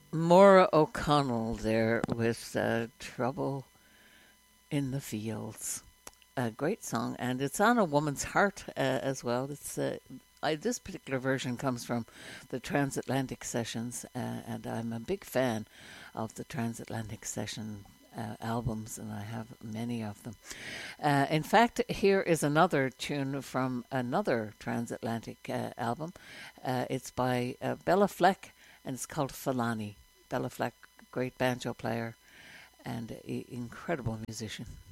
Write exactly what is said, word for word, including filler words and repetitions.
Maura O'Connell there with uh, Trouble in the Fields. A great song, and it's on a woman's heart uh, as well. It's uh, I, this particular version comes from the Transatlantic Sessions, uh, and I'm a big fan of the Transatlantic Session uh, albums, and I have many of them. Uh, in fact, here is another tune from another Transatlantic uh, album. Uh, it's by uh, Bella Fleck, and it's called Falani. Bella Fleck, great banjo player and a incredible musician.